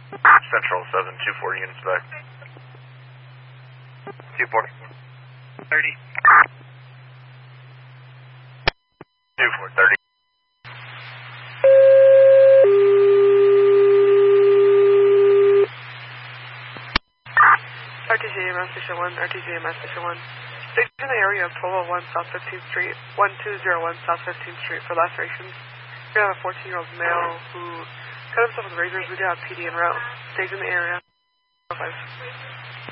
Central 7, 240 units back. 240. 30. 2430. RTGMS Station 1, RTGMS Station 1. Station in the area of 1201 South 15th Street, 1201 South 15th Street for lacerations. We have a 14-year-old male who cut himself with razors. We do have PD en route. Stays in the area. 5.